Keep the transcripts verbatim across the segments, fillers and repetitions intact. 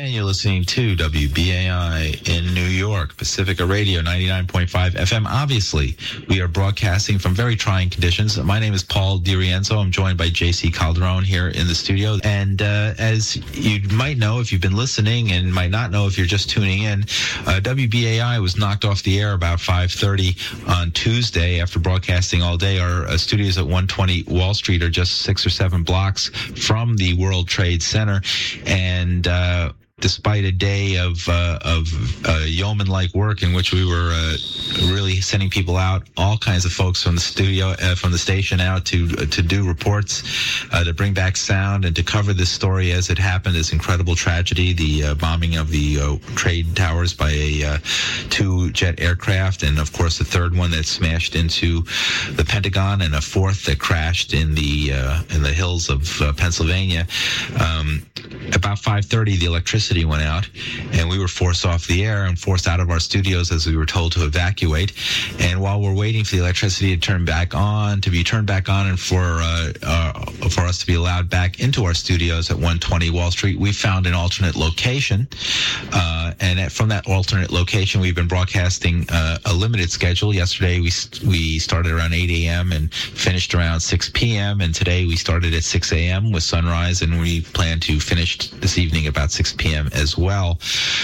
And you're listening to W B A I in New York, Pacifica Radio, ninety-nine point five F M. Obviously, we are broadcasting from very trying conditions. My name is Paul DiRienzo. I'm joined by J C Calderon here in the studio. And uh, as you might know if you've been listening, and might not know if you're just tuning in, uh, W B A I was knocked off the air about five thirty on Tuesday after broadcasting all day. Our uh, studios at one twenty Wall Street are just six or seven blocks from the World Trade Center. And uh, despite a day of uh, of uh, yeoman-like work in which we were uh, really sending people out, all kinds of folks from the studio, uh, from the station out to uh, to do reports, uh, to bring back sound and to cover this story as it happened, this incredible tragedy, the uh, bombing of the uh, trade towers by a uh, two jet aircraft, and of course the third one that smashed into the Pentagon, and a fourth that crashed in the uh, in the hills of uh, Pennsylvania. Um, about five thirty, the electricity went out, and we were forced off the air and forced out of our studios as we were told to evacuate. And while we're waiting for the electricity to turn back on, to be turned back on, and for uh, uh, for us to be allowed back into our studios at one twenty Wall Street, we found an alternate location. Uh, and at, from that alternate location, we've been broadcasting uh, a limited schedule. Yesterday, we we started around eight a.m. and finished around six p.m. And today, we started at six a.m. with sunrise, and we plan to finish this evening about six p.m. as well.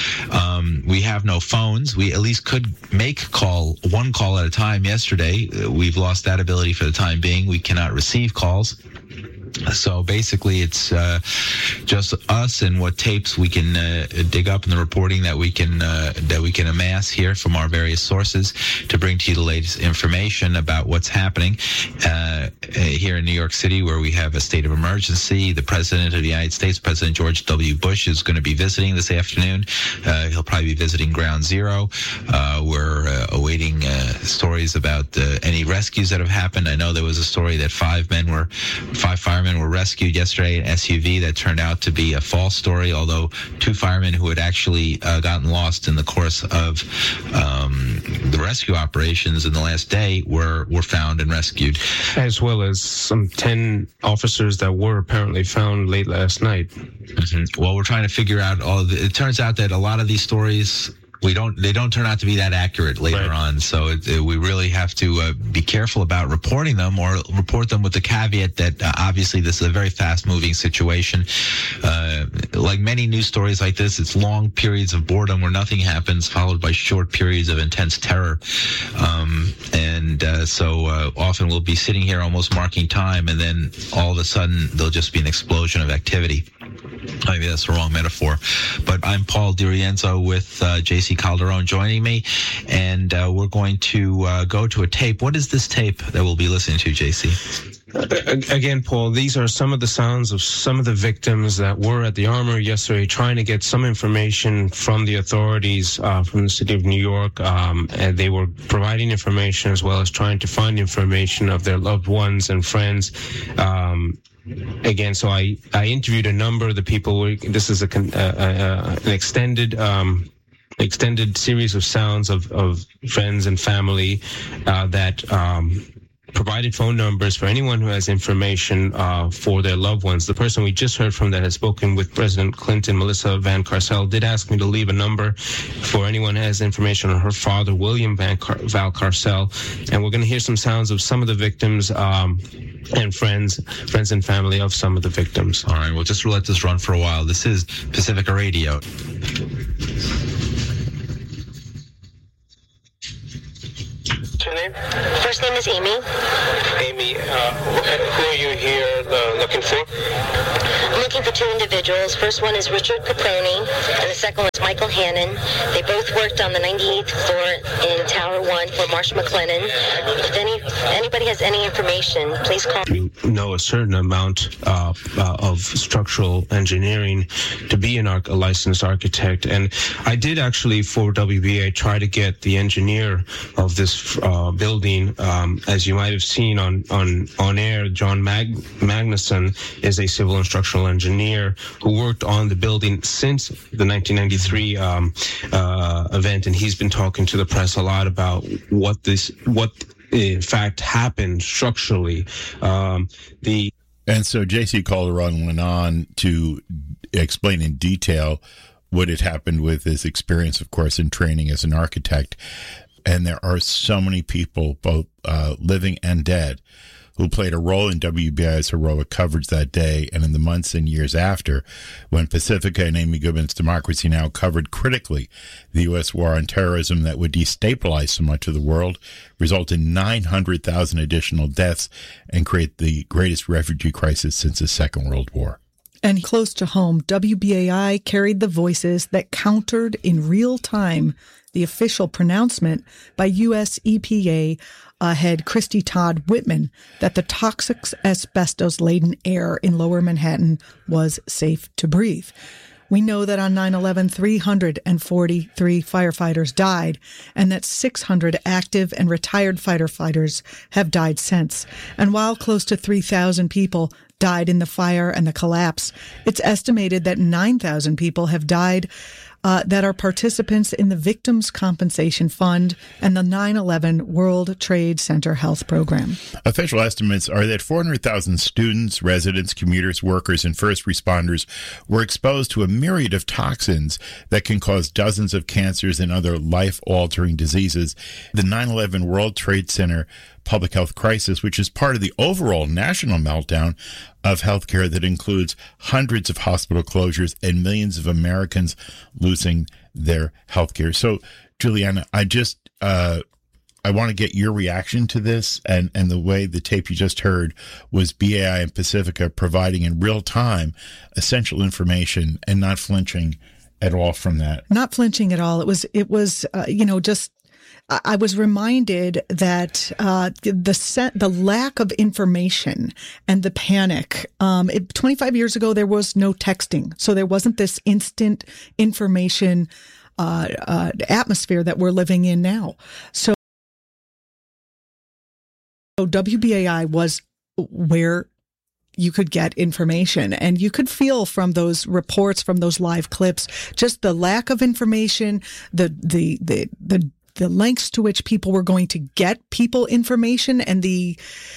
Um, we have no phones. We at least could make call one call at a time yesterday. We've lost that ability for the time being. We cannot receive calls. So basically, it's uh, just us and what tapes we can uh, dig up in the reporting that we can uh, that we can amass here from our various sources to bring to you the latest information about what's happening uh, here in New York City, where we have a state of emergency. The President of the United States, President George W. Bush, is going to be visiting this afternoon. Uh, he'll probably be visiting Ground Zero. Uh, we're uh, awaiting uh, stories about uh, any rescues that have happened. I know there was a story that five men were, five firemen were rescued yesterday in an S U V. That turned out to be a false story, although two firemen who had actually uh, gotten lost in the course of um, the rescue operations in the last day were, were found and rescued. As well as some ten officers that were apparently found late last night. Mm-hmm. Well, we're trying to figure out all of the, it turns out that a lot of these stories, We don't. They don't turn out to be that accurate later right. on. So it, it, we really have to uh, be careful about reporting them, or report them with the caveat that uh, obviously this is a very fast-moving situation. Uh, like many news stories like this, it's long periods of boredom where nothing happens, followed by short periods of intense terror. Um, and uh, so uh, often we'll be sitting here almost marking time, and then all of a sudden there'll just be an explosion of activity. Maybe that's the wrong metaphor. But I'm Paul DiRienzo with uh, J C Calderon joining me, and uh, we're going to uh, go to a tape. What is this tape that we'll be listening to, J C? Again, Paul, these are some of the sounds of some of the victims that were at the Armory yesterday trying to get some information from the authorities uh, from the city of New York. Um, and they were providing information as well as trying to find information of their loved ones and friends. Um, Again, so I, I interviewed a number of the people. This is a, uh, uh, an extended um, extended series of sounds of, of friends and family uh, that um, provided phone numbers for anyone who has information uh, for their loved ones. The person we just heard from that has spoken with President Clinton, Melissa Van Carcel, did ask me to leave a number for anyone who has information on her father, William Van Car- Val Carcel. And we're going to hear some sounds of some of the victims um, and friends, friends and family of some of the victims. All right, we'll just let this run for a while. This is Pacifica Radio. What's your name? First name is Amy. Amy, uh, who are you here uh, looking for? I'm looking for two individuals. First one is Richard Caproni, and the second one is Michael Hannon. They both worked on the ninety-eighth floor in Tower one for Marsh McLennan. If any anybody has any information, please call. You know a certain amount uh, uh, of structural engineering to be an arch- a licensed architect, and I did actually for W B A try to get the engineer of this uh, building. Um, as you might have seen on on on air, John Mag- Magnuson is a civil and structural engineer who worked on the building since the nineteen ninety-three um, uh, event, and he's been talking to the press a lot about what this what in fact happened structurally. Um, the and so J C Calderon went on to explain in detail what had happened with his experience, of course, in training as an architect. And there are so many people, both uh, living and dead, who played a role in W B I's heroic coverage that day and in the months and years after, when Pacifica and Amy Goodman's Democracy Now! Covered critically the U S war on terrorism that would destabilize so much of the world, result in nine hundred thousand additional deaths, and create the greatest refugee crisis since the Second World War. And close to home, W B A I carried the voices that countered in real time the official pronouncement by U S E P A uh, head Christy Todd Whitman that the toxic asbestos-laden air in lower Manhattan was safe to breathe. We know that on nine eleven, three hundred forty-three firefighters died, and that six hundred active and retired firefighters have died since. And while close to three thousand people died in the fire and the collapse, it's estimated that nine thousand people have died uh, that are participants in the Victims' Compensation Fund and the nine eleven World Trade Center Health Program. Official estimates are that four hundred thousand students, residents, commuters, workers, and first responders were exposed to a myriad of toxins that can cause dozens of cancers and other life-altering diseases. The nine eleven World Trade Center public health crisis, which is part of the overall national meltdown of healthcare that includes hundreds of hospital closures and millions of Americans losing their healthcare. So, Juliana, I just uh, I want to get your reaction to this, and, and the way the tape you just heard was B A I and Pacifica providing in real time essential information and not flinching at all from that. Not flinching at all. It was, it was, uh, you know, just. I was reminded that uh, the set, the lack of information and the panic. Um, it, twenty-five years ago, there was no texting, so there wasn't this instant information uh, uh, atmosphere that we're living in now. So, so W B A I was where you could get information, and you could feel from those reports, from those live clips, just the lack of information, the the the the the lengths to which people were going to get people information, and the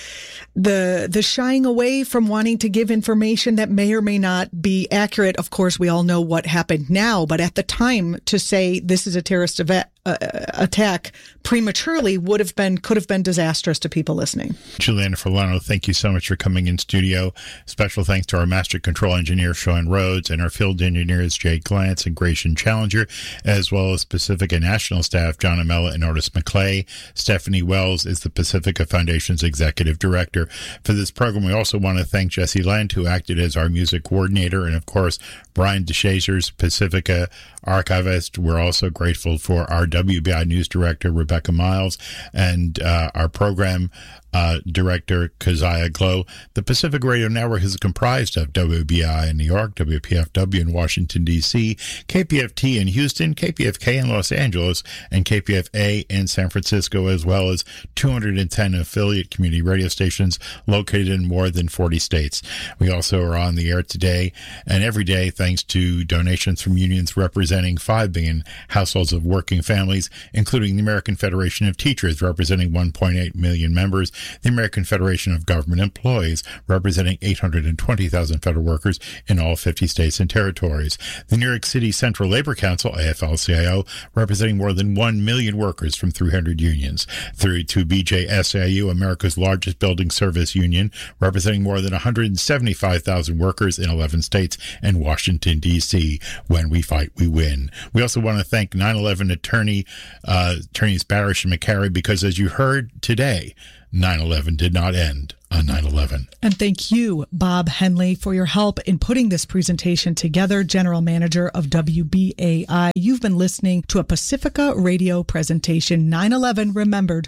the the shying away from wanting to give information that may or may not be accurate. Of course, we all know what happened now, but at the time, to say this is a terrorist event, uh, attack prematurely would have been could have been disastrous to people listening. Juliana Furlano, thank you so much for coming in studio. Special thanks to our master control engineer, Sean Rhodes, and our field engineers, Jay Glantz and Grayson Challenger, as well as Pacifica National staff, John Amella and Otis McClay. Stephanie Wells is the Pacifica Foundation's executive director. For this program, we also want to thank Jesse Lent, who acted as our music coordinator, and of course, Brian DeShazer's Pacifica archivist. We're also grateful for our W B I News Director, Rebecca Miles, and uh, our program uh, Director, Keziah Glow. The Pacific Radio Network is comprised of W B I in New York, W P F W in Washington, D C, K P F T in Houston, K P F K in Los Angeles, and K P F A in San Francisco, as well as two hundred ten affiliate community radio stations located in more than forty states. We also are on the air today and every day thanks to donations from unions representing five billion households of working families, including the American Federation of Teachers, representing one point eight million members, the American Federation of Government Employees, representing eight hundred twenty thousand federal workers in all fifty states and territories, the New York City Central Labor Council, A F L C I O, representing more than one million workers from three hundred unions, thirty-two B J S A U, America's largest building service union, representing more than one hundred seventy-five thousand workers in eleven states and Washington, D C. When we fight, we win. We also want to thank nine eleven attorney, uh, attorneys Barish and McCary, because as you heard today, nine eleven did not end on nine eleven. And thank you, Bob Henley, for your help in putting this presentation together, General Manager of W B A I. You've been listening to a Pacifica Radio presentation, nine eleven Remembered.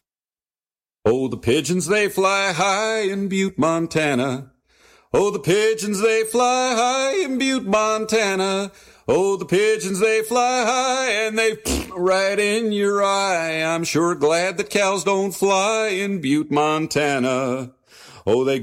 Oh, the pigeons, they fly high in Butte, Montana. Oh, the pigeons, they fly high in Butte, Montana. Oh, the pigeons, they fly high and they right in your eye. I'm sure glad that cows don't fly in Butte, Montana. Oh, they